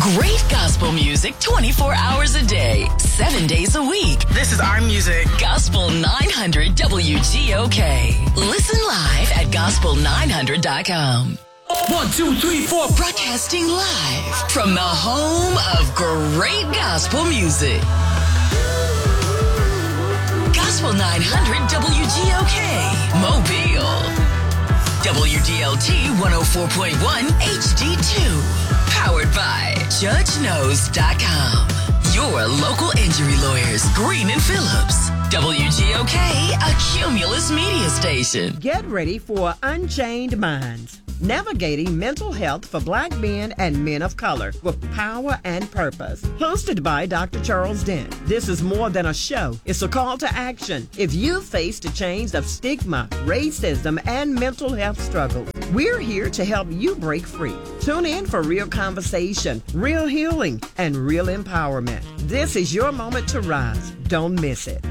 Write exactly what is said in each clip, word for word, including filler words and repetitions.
Great gospel music twenty-four hours a day, seven days a week. This is our music. Gospel nine hundred W G O K. Listen live at gospel nine hundred dot com. One, two, three, four. Broadcasting live from the home of great gospel music. Gospel nine hundred W G O K, Mobile. W D L T one oh four point one H D two. Powered by judge knows dot com. Your local injury lawyers, Green and Phillips. W G O K, a Cumulus media station. Get ready for Unchained Minds. Navigating mental health for black men and men of color with power and purpose. Hosted by Doctor Charles Dent. This is more than a show. It's a call to action. If you face the chains of stigma, racism, and mental health struggles, we're here to help you break free. Tune in for real conversation, real healing, and real empowerment. This is your moment to rise. Don't miss it.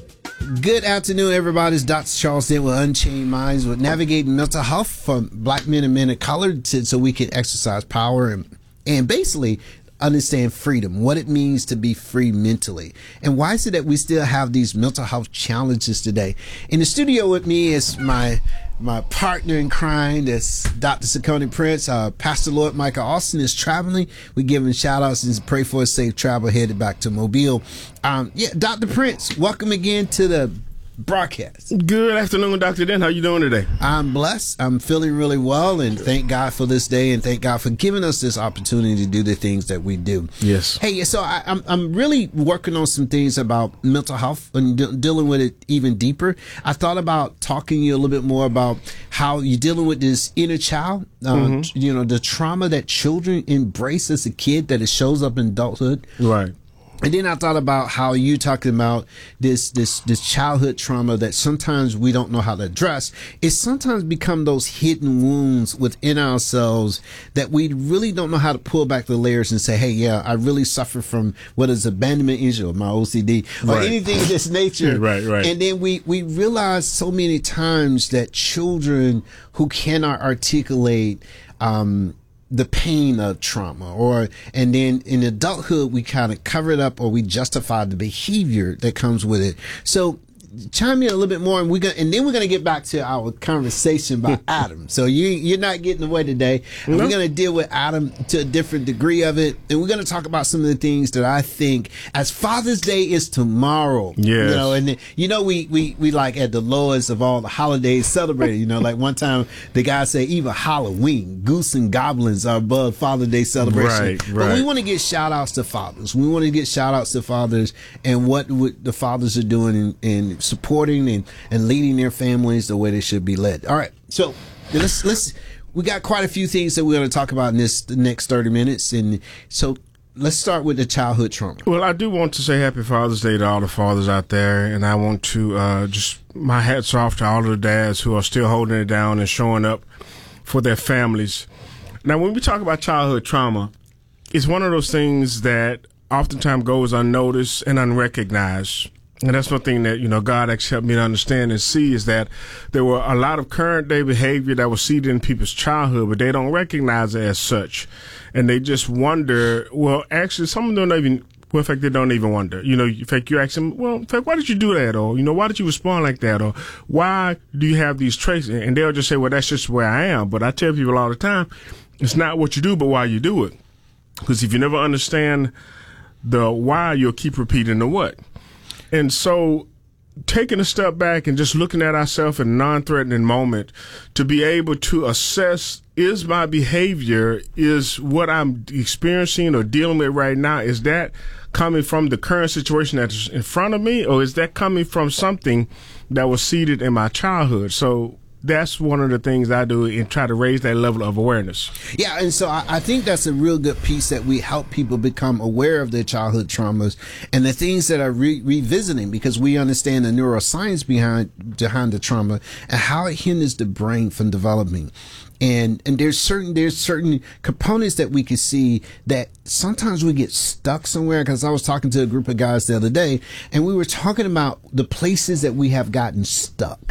Good afternoon, everybody. It's Doctor Charles Dent with Unchained Minds, with navigating mental health for black men and men of color to, so we can exercise power and, and basically understand freedom, what it means to be free mentally. And why is it that we still have these mental health challenges today? In the studio with me is my my partner in crime, that's Doctor Sakoni Prince. Uh, Pastor Lord Michael Austin is traveling. We give him shout outs and pray for a safe travel headed back to Mobile. Um, yeah, Doctor Prince, welcome again to the broadcast. Good afternoon, Doctor Dent. How you doing today? I'm blessed. I'm feeling really well, and thank God for this day, and thank God for giving us this opportunity to do the things that we do. Yes. Hey, so I, I'm I'm really working on some things about mental health and de- dealing with it even deeper. I thought about talking to you a little bit more about how you're dealing with this inner child, uh, mm-hmm. you know, the trauma that children embrace as a kid that it shows up in adulthood. Right. And then I thought about how you talking about this this this childhood trauma that sometimes we don't know how to address. It sometimes become those hidden wounds within ourselves that we really don't know how to pull back the layers and say, hey, yeah, I really suffer from what is abandonment issue or my O C D or right. anything of this nature. Right, right. And then we, we realize so many times that children who cannot articulate um the pain of trauma, or and then in adulthood we kind of cover it up or we justify the behavior that comes with it. So chime in a little bit more, and we're gonna, and then we're gonna get back to our conversation about Adam. So you you're not getting away today. And no. We're gonna deal with Adam to a different degree of it, and we're gonna talk about some of the things that I think, as Father's Day is tomorrow. Yes. You know, and you know we we we like at the lowest of all the holidays celebrated. You know, like one time the guy said even Halloween, goose and goblins are above Father's Day celebration. Right, right. But we want to get shout outs to fathers. We want to get shout outs to fathers and what, what the fathers are doing in, in supporting and, and leading their families the way they should be led. All right, so let's let's we got quite a few things that we're going to talk about in this the next thirty minutes, and so let's start with the childhood trauma. Well, I do want to say Happy Father's Day to all the fathers out there, and I want to uh, just my hats off to all of the dads who are still holding it down and showing up for their families. Now, when we talk about childhood trauma, it's one of those things that oftentimes goes unnoticed and unrecognized. And that's one thing that, you know, God actually helped me to understand and see, is that there were a lot of current day behavior that was seeded in people's childhood, but they don't recognize it as such. And they just wonder, well, actually, some of them don't even, well, in fact, they don't even wonder. You know, in fact, you ask them, well, in fact, why did you do that? Or, you know, why did you respond like that? Or why do you have these traits? And they'll just say, well, that's just where I am. But I tell people all the time, it's not what you do, but why you do it. Because if you never understand the why, you'll keep repeating the what. And so taking a step back and just looking at ourselves in a non-threatening moment to be able to assess, is my behavior, is what I'm experiencing or dealing with right now, is that coming from the current situation that's in front of me, or is that coming from something that was seeded in my childhood? So that's one of the things I do and try to raise that level of awareness. Yeah, and so I, I think that's a real good piece, that we help people become aware of their childhood traumas and the things that are re- revisiting, because we understand the neuroscience behind behind the trauma and how it hinders the brain from developing. And and there's certain there's certain components that we can see that sometimes we get stuck somewhere. Because I was talking to a group of guys the other day, and we were talking about the places that we have gotten stuck.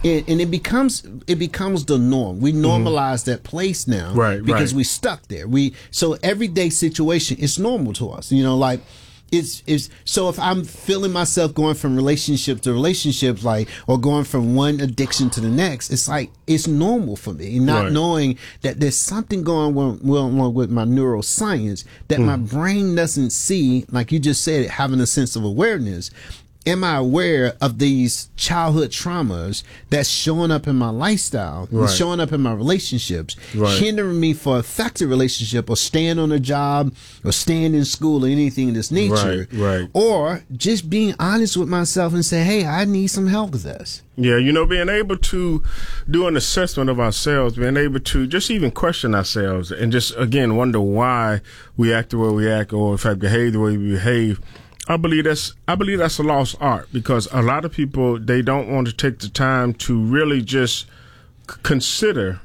and, and it becomes it becomes the norm. We normalize mm-hmm. that place now, right? Because right. we stuck there. We so everyday situation is normal to us. You know, like. It's, it's so if I'm feeling myself going from relationship to relationship, like, or going from one addiction to the next, it's like, it's normal for me. Not right. knowing that there's something going on well, with my neuroscience that mm. my brain doesn't see, like you just said, having a sense of awareness. Am I aware of these childhood traumas that's showing up in my lifestyle, right. and showing up in my relationships, right. hindering me for effective relationship or staying on a job or staying in school or anything of this nature? Right, right. Or just being honest with myself and say, hey, I need some help with this. Yeah, you know, being able to do an assessment of ourselves, being able to just even question ourselves and just, again, wonder why we act the way we act or, in fact, behave the way we behave. I believe that's I believe that's a lost art, because a lot of people, they don't want to take the time to really just c- consider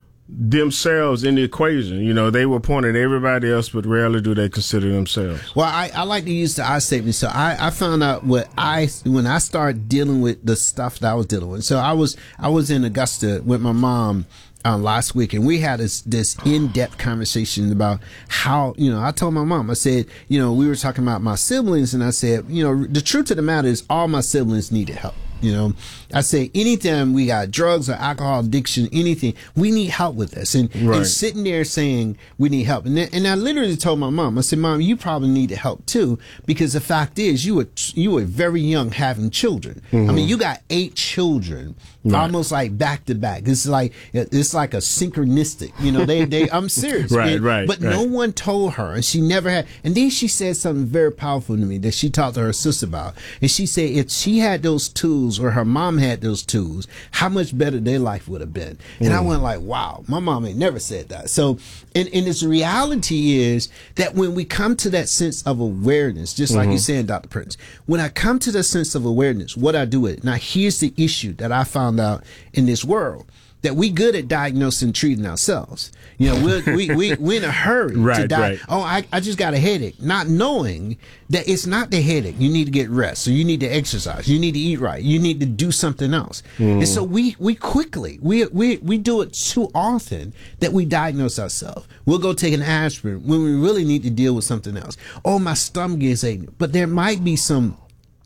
themselves in the equation. You know, they will point at everybody else, but rarely do they consider themselves. Well, I, I like to use the I statement. So I, I found out what I when I started dealing with the stuff that I was dealing with. So I was I was in Augusta with my mom Um, last week, and we had this, this in-depth conversation about how, you know, I told my mom, I said, you know, we were talking about my siblings, and I said, you know, the truth of the matter is all my siblings needed help. You know, I say anytime we got drugs or alcohol addiction, anything, we need help with this. And, right. and sitting there saying we need help. And then, and I literally told my mom, I said, Mom, you probably need help too, because the fact is you were, you were very young having children. Mm-hmm. I mean, you got eight children, right. almost like back to back. It's like, it's like a synchronistic, you know, they, they, I'm serious. right, man. right. But right. no one told her, and she never had. And then she said something very powerful to me that she talked to her sister about. And she said if she had those tools, or her mom had those tools, how much better their life would have been. And mm. I went like, wow, my mom ain't never said that. So, and, and its reality is that when we come to that sense of awareness, just like mm-hmm. you're saying, Doctor Prince, when I come to the sense of awareness, what I do with it. Now, here's the issue that I found out in this world. That we good at diagnosing and treating ourselves. You know, we're, we, we, we're in a hurry right, to die. Right. Oh, I, I just got a headache. Not knowing that it's not the headache. You need to get rest. So you need to exercise. You need to eat right. You need to do something else. Mm. And so we, we quickly, we, we, we do it too often that we diagnose ourselves. We'll go take an aspirin when we really need to deal with something else. Oh, my stomach is aching. But there might be some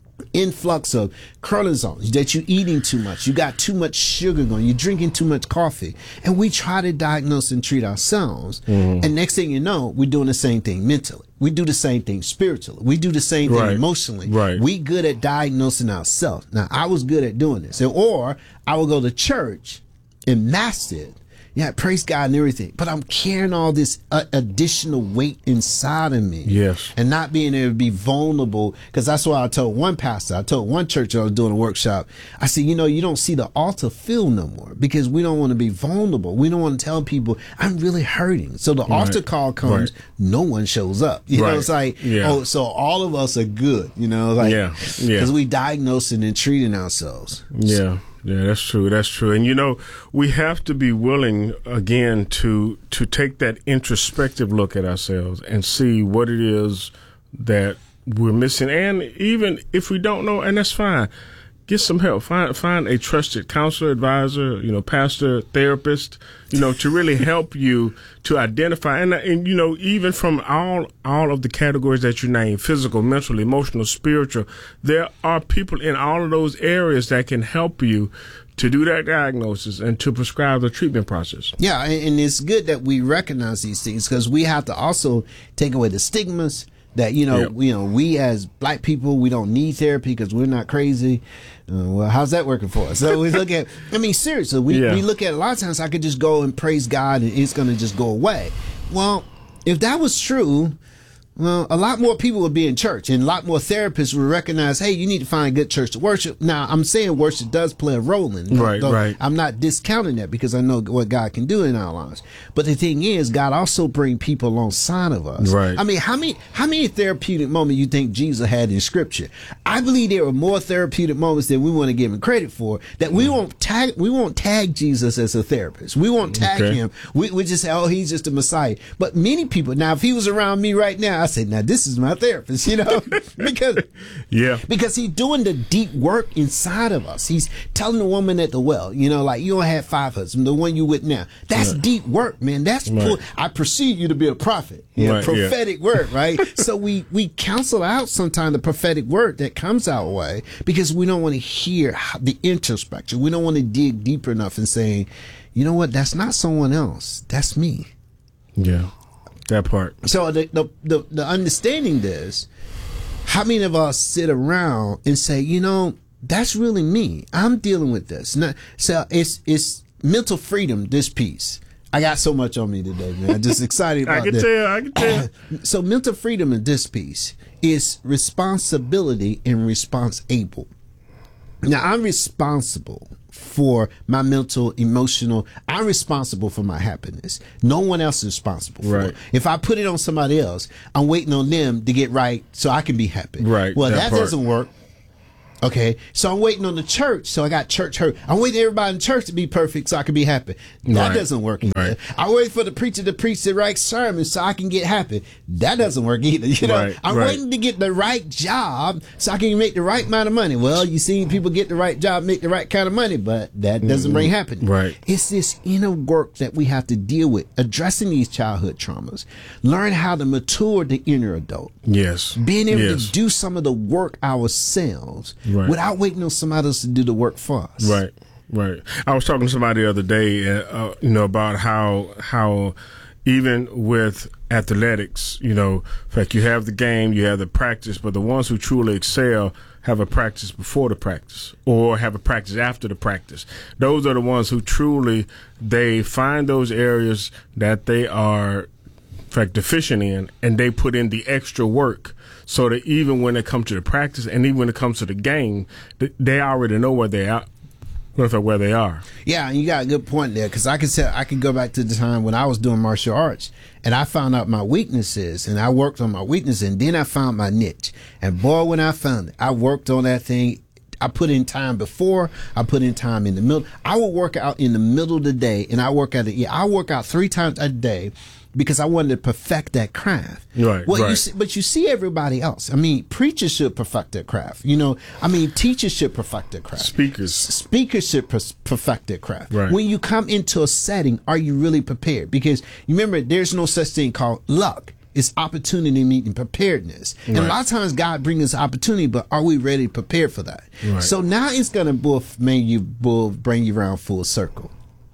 influx of cortisol that you're eating too much, you got too much sugar going, you're drinking too much coffee, and we try to diagnose and treat ourselves. Mm-hmm. And next thing you know, we're doing the same thing mentally, we do the same thing spiritually, we do the same thing right. emotionally. Right. We good at diagnosing ourselves. Now, I was good at doing this, or I would go to church and master it. Yeah, praise God and everything. But I'm carrying all this uh, additional weight inside of me. Yes. And not being able to be vulnerable. Because that's why I told one pastor, I told one church I was doing a workshop, I said, you know, you don't see the altar fill no more because we don't want to be vulnerable. We don't want to tell people, I'm really hurting. So the right. altar call comes, right. no one shows up. You right. know, it's like, yeah. oh, so all of us are good. You know, like, yeah, yeah. Because we diagnosing and treating ourselves. Yeah. Yeah, that's true. That's true. And, you know, we have to be willing, again, to to take that introspective look at ourselves and see what it is that we're missing. And even if we don't know, and that's fine, get some help. Find find a trusted counselor, advisor, you know, pastor, therapist, you know, to really help you to identify. And, and you know, even from all all of the categories that you name, physical, mental, emotional, spiritual, there are people in all of those areas that can help you to do that diagnosis and to prescribe the treatment process. Yeah, and it's good that we recognize these things because we have to also take away the stigmas. That, you know, yep. you know, we as black people, we don't need therapy because we're not crazy. Uh, well, how's that working for us? So we look at, I mean, seriously, we, yeah. we look at a lot of times I could just go and praise God and it's going to just go away. Well, if that was true, well, a lot more people would be in church and a lot more therapists would recognize, hey, you need to find a good church to worship. Now, I'm saying worship does play a role in it. Right, right. I'm not discounting that because I know what God can do in our lives. But the thing is, God also brings people alongside of us. Right. I mean, how many how many therapeutic moments you think Jesus had in Scripture? I believe there were more therapeutic moments than we want to give him credit for. That we won't tag we won't tag Jesus as a therapist. We won't tag okay. him. We we just say, oh, he's just a Messiah. But many people now, if he was around me right now, I say, now this is my therapist, you know, because yeah, because he's doing the deep work inside of us. He's telling the woman at the well, you know, like, you don't have five husbands, the one you with now. That's right. Deep work, man. That's right. Full, I perceive you to be a prophet. Yeah, right, prophetic yeah. word, right? So we we counsel out sometimes the prophetic word that comes our way because we don't want to hear the introspection. We don't want to dig deeper enough and saying, you know what, that's not someone else. That's me. Yeah, that part. So the the the, the understanding this, how many of us sit around and say, you know, that's really me. I'm dealing with this. Now, so it's it's mental freedom, this piece. I got so much on me today, man. I'm just excited about I can this. tell, I can tell. So mental freedom in this piece is responsibility and response able. Now, I'm responsible for my mental, emotional. I'm responsible for my happiness. No one else is responsible for right. it. If I put it on somebody else, I'm waiting on them to get right so I can be happy. Right. Well, that, that part. doesn't work. Okay, so I'm waiting on the church, so I got church hurt. I'm waiting everybody in church to be perfect so I can be happy. That right. doesn't work either. Right. I wait for the preacher to preach the right sermon so I can get happy. That doesn't work either. You know, right. I'm right. waiting to get the right job so I can make the right amount of money. Well, you see people get the right job, make the right kind of money, but that doesn't mm-hmm. bring happiness. Right. It's this inner work that we have to deal with, addressing these childhood traumas, learn how to mature the inner adult. Yes. Being able yes. to do some of the work ourselves right. without waiting on somebody else to do the work for us. Right, right. I was talking to somebody the other day, uh, you know, about how how even with athletics, you know, in fact, you have the game, you have the practice, but the ones who truly excel have a practice before the practice or have a practice after the practice. Those are the ones who truly, they find those areas that they are, in fact, deficient in, and they put in the extra work. So that even when it comes to the practice and even when it comes to the game, they already know where they are. Where they are. Yeah, and you got a good point there, because I can tell, I can go back to the time when I was doing martial arts and I found out my weaknesses and I worked on my weaknesses and then I found my niche. And boy, when I found it, I worked on that thing. I put in time before, I put in time in the middle. I will work out in the middle of the day and I work out, yeah, I work out three times a day because I wanted to perfect that craft. Right, well, right. You see, but you see everybody else. I mean, preachers should perfect their craft. You know, I mean, teachers should perfect their craft. Speakers. Speakers should per- perfect their craft. Right. When you come into a setting, are you really prepared? Because you remember, there's no such thing called luck. It's opportunity meeting preparedness. And right. a lot of times God brings us opportunity, but are we ready to prepare for that? Right. So now it's going to both make you, both bring you around full circle.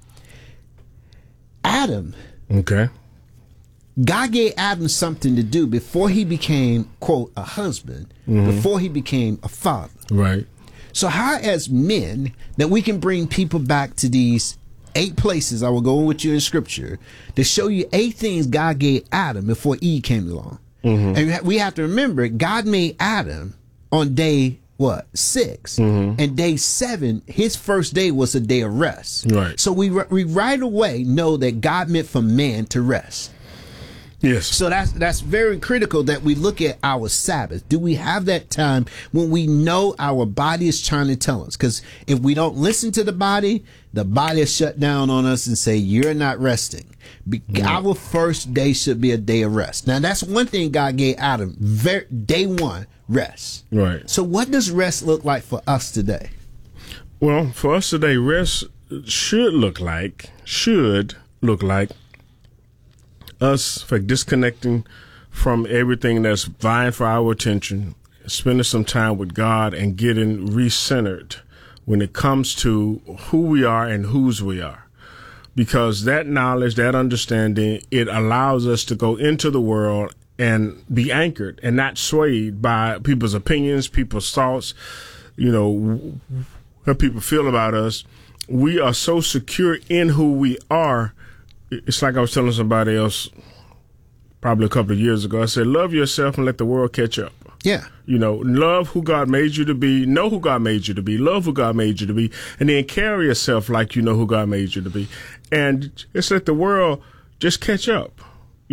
Adam. Okay. God gave Adam something to do before he became, quote, a husband, mm-hmm. before he became a father. Right. So how as men that we can bring people back to these eight places, I will go with you in scripture, to show you eight things God gave Adam before Eve came along. Mm-hmm. And we have to remember, God made Adam on day, what, six. Mm-hmm. And day seven, his first day was a day of rest. Right. So we, we right away know that God meant for man to rest. Yes. So that's that's very critical that we look at our Sabbath. Do we have that time when we know our body is trying to tell us? Because if we don't listen to the body, the body will shut down on us and say, you're not resting. Be- mm-hmm. Our first day should be a day of rest. Now, that's one thing God gave Adam. Very, day one, rest. Right. So what does rest look like for us today? Well, for us today, rest should look like, should look like, us for disconnecting from everything that's vying for our attention, spending some time with God and getting recentered when it comes to who we are and whose we are. Because that knowledge, that understanding, it allows us to go into the world and be anchored and not swayed by people's opinions, people's thoughts, you know, what people feel about us. We are so secure in who we are. It's like I was telling somebody else probably a couple of years ago. I said, love yourself and let the world catch up. Yeah. You know, love who God made you to be, know who God made you to be, love who God made you to be, and then carry yourself like you know who God made you to be. And just let the world just catch up. You know,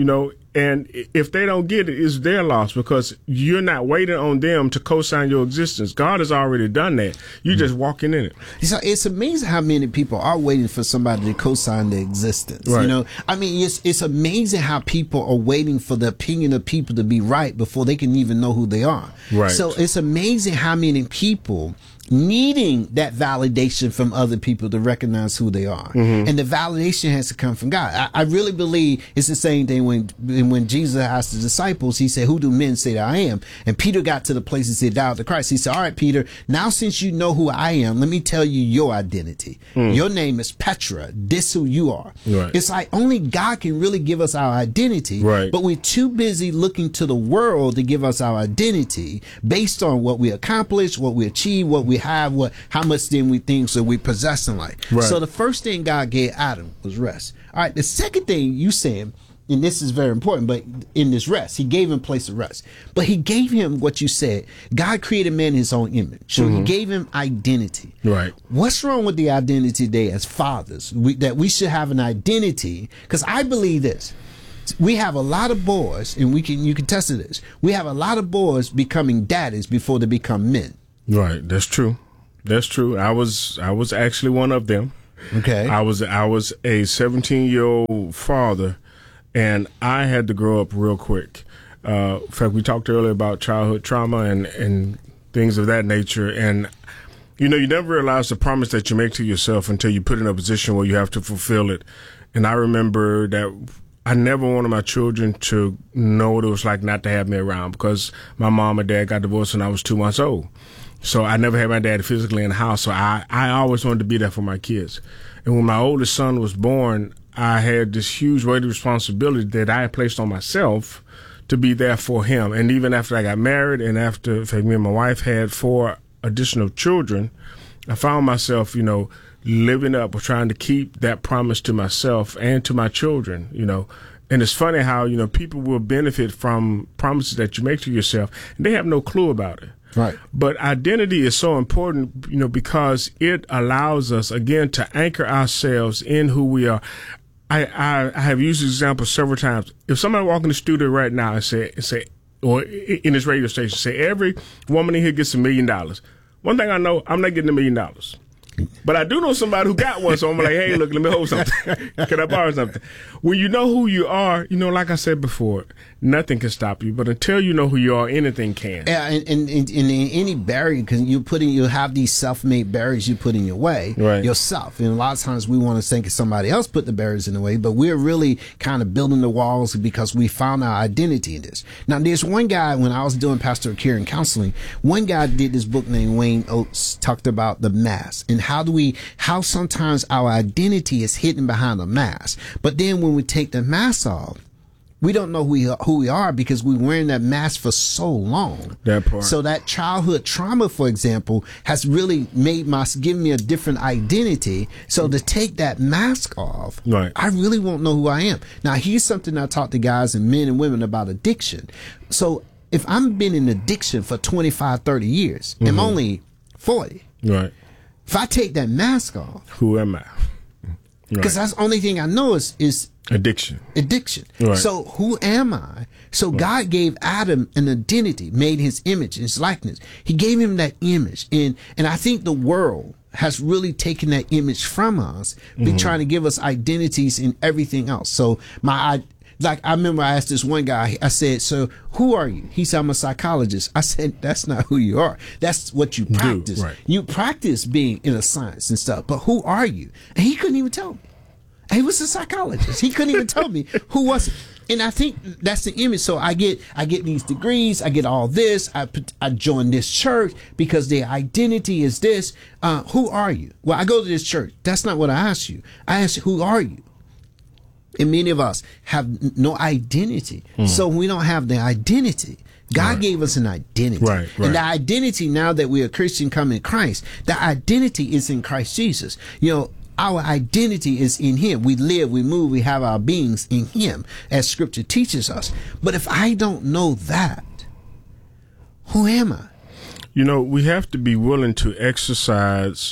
And if they don't get it, it's their loss because you're not waiting on them to co-sign your existence. God has already done that. You're just walking in it. So it's amazing how many people are waiting for somebody to co-sign their existence. Right. You know, I mean, it's it's amazing how people are waiting for the opinion of people to be right before they can even know who they are. Right. So it's amazing how many people needing that validation from other people to recognize who they are. Mm-hmm. And the validation has to come from God. I, I really believe it's the same thing when when Jesus asked the disciples, he said, who do men say that I am? And Peter got to the place and said, thou art the Christ. He said, all right, Peter, now since you know who I am, let me tell you your identity. Mm. Your name is Petra. This who you are. Right. It's like only God can really give us our identity. Right. But we're too busy looking to the world to give us our identity based on what we accomplish, what we achieve, what we have, what how much then we think so we possess in life. Right. So the first thing God gave Adam was rest. All right, the second thing you saying, and this is very important, but in this rest, he gave him place of rest. But he gave him what you said. God created man in his own image. So mm-hmm. he gave him identity. Right. What's wrong with the identity today as fathers? We, that we should have an identity, because I believe this. We have a lot of boys, and we can you can test this. We have a lot of boys becoming daddies before they become men. Right. That's true. That's true. I was I was actually one of them. Okay. I was I was a seventeen year old father, and I had to grow up real quick. Uh, in fact, we talked earlier about childhood trauma and and things of that nature. And you know, you never realize the promise that you make to yourself until you put in a position where you have to fulfill it. And I remember that I never wanted my children to know what it was like not to have me around because my mom and dad got divorced when I was two months old. So I never had my dad physically in the house. So I, I always wanted to be there for my kids. And when my oldest son was born, I had this huge weight of responsibility that I had placed on myself to be there for him. And even after I got married and after, in fact, me and my wife had four additional children, I found myself, you know, living up or trying to keep that promise to myself and to my children, you know. And it's funny how, you know, people will benefit from promises that you make to yourself and they have no clue about it. Right. But identity is so important, you know, because it allows us, again, to anchor ourselves in who we are. I, I, I have used this example several times. If somebody walk in the studio right now and say, and say, or in this radio station, say every woman in here gets a million dollars. One thing I know, I'm not getting a million dollars. But I do know somebody who got one, so I'm like, hey, look, let me hold something. Can I borrow something? When you know who you are, you know, like I said before, nothing can stop you. But until you know who you are, anything can. Yeah, and, and, and, and any barrier, because you put in, you have these self-made barriers you put in your way, right. yourself. And a lot of times we want to think somebody else put the barriers in the way, but we're really kind of building the walls because we found our identity in this. Now, there's one guy, when I was doing pastoral care and counseling, one guy did this book named Wayne Oates, talked about the mask and how do we, how sometimes our identity is hidden behind a mask. But then when we take the mask off, we don't know who we are, who we are because we're wearing that mask for so long. That part. So that childhood trauma, for example, has really made my, given me a different identity. So to take that mask off, right. I really won't know who I am. Now, here's something I talk to guys and men and women about addiction. So if I've been in addiction for twenty-five, thirty years, mm-hmm. I'm only forty. Right. If I take that mask off, who am I? Because right. that's the only thing I know is is addiction. Addiction. Right. So who am I? So right. God gave Adam an identity, made his image, his likeness. He gave him that image, and and I think the world has really taken that image from us, mm-hmm. been trying to give us identities in everything else. So my. Like, I remember I asked this one guy, I said, so who are you? He said, I'm a psychologist. I said, that's not who you are. That's what you practice. Do, right. You practice being in a science and stuff, but who are you? And he couldn't even tell me. He was a psychologist. He couldn't even tell me who was it. And I think that's the image. So I get, I get these degrees. I get all this. I, I join this church because their identity is this. Uh, who are you? Well, I go to this church. That's not what I asked you. I asked you, who are you? And many of us have no identity. Mm. So we don't have the identity. God right. gave us an identity. Right, right. And the identity, now that we're a Christian coming in Christ, the identity is in Christ Jesus. You know, our identity is in him. We live, we move, we have our beings in him, as scripture teaches us. But if I don't know that, who am I? You know, we have to be willing to exercise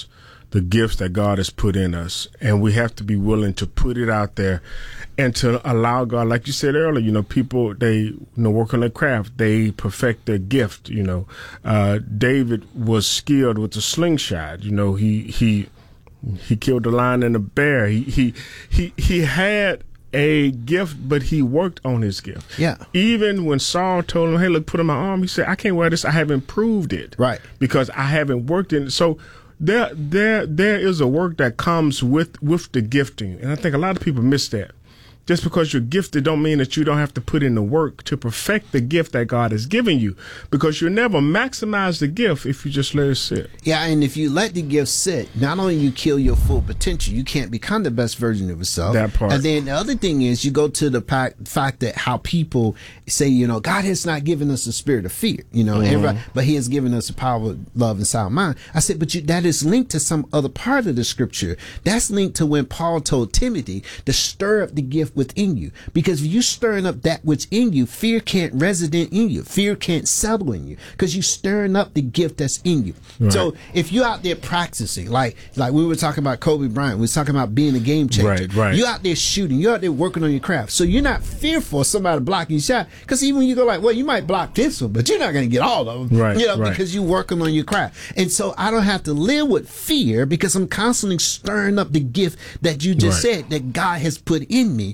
the gifts that God has put in us, and we have to be willing to put it out there and to allow God, like you said earlier, you know, people, they, you know, work on their craft, they perfect their gift, you know. Uh, David was skilled with the slingshot, you know, he, he, he killed the lion and the bear. He, he, he, he had a gift, but he worked on his gift. Yeah. Even when Saul told him, hey, look, put on my arm, he said, I can't wear this. I haven't proved it. Right. Because I haven't worked in it. So there, there, there is a work that comes with, with the gifting. And I think a lot of people miss that. Just because you're gifted don't mean that you don't have to put in the work to perfect the gift that God has given you, because you'll never maximize the gift if you just let it sit. Yeah, and if you let the gift sit, not only you kill your full potential, you can't become the best version of yourself. That part. And then the other thing is you go to the fact, fact that how people say, you know, God has not given us a spirit of fear, you know, Mm-hmm. everybody, but he has given us a power of love and sound mind. I said, but you, that is linked to some other part of the scripture. That's linked to when Paul told Timothy to stir up the gift within you, because if you stirring up that which in you, fear can't resident in you, fear can't settle in you, because you stirring up the gift that's in you. Right. So if you're out there practicing, like like we were talking about Kobe Bryant, we were talking about being a game changer. Right, right. You're out there shooting, you're out there working on your craft, so you're not fearful of somebody blocking your shot, because even when you go like, well, you might block this one, but you're not going to get all of them, right, you know, right. because you're working on your craft. And so I don't have to live with fear, because I'm constantly stirring up the gift that you just right. said that God has put in me,